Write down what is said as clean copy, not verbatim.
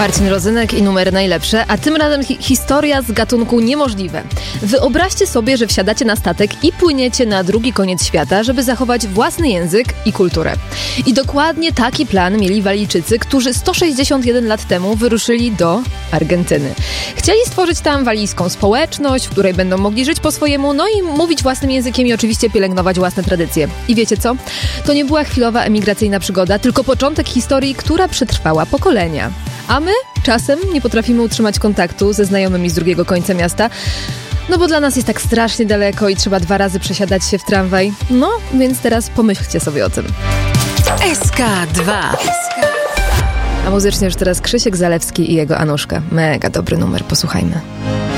Marcin Rozynek i numer najlepsze, a tym razem historia z gatunku niemożliwe. Wyobraźcie sobie, że wsiadacie na statek i płyniecie na drugi koniec świata, żeby zachować własny język i kulturę. I dokładnie taki plan mieli Walijczycy, którzy 161 lat temu wyruszyli do Argentyny. Chcieli stworzyć tam walijską społeczność, w której będą mogli żyć po swojemu, no i mówić własnym językiem i oczywiście pielęgnować własne tradycje. I wiecie co? To nie była chwilowa emigracyjna przygoda, tylko początek historii, która przetrwała pokolenia. A my czasem nie potrafimy utrzymać kontaktu ze znajomymi z drugiego końca miasta, no bo dla nas jest tak strasznie daleko i trzeba 2 razy przesiadać się w tramwaj. No, więc teraz pomyślcie sobie o tym. SK2. A muzycznie już teraz Krzysiek Zalewski i jego Anuszka. Mega dobry numer, posłuchajmy.